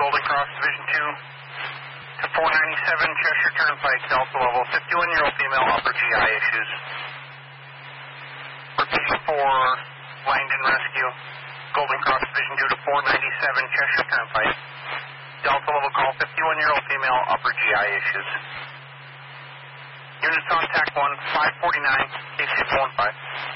Golden Cross Division 2 to 497 Cheshire Turnpike, Delta level, 51-year-old female, upper GI issues. Repeating for Langdon Rescue, Golden Cross Division 2 to 497 Cheshire Turnpike, Delta level call, 51-year-old female, upper GI issues. Units on TAC 1, 549, KC 415.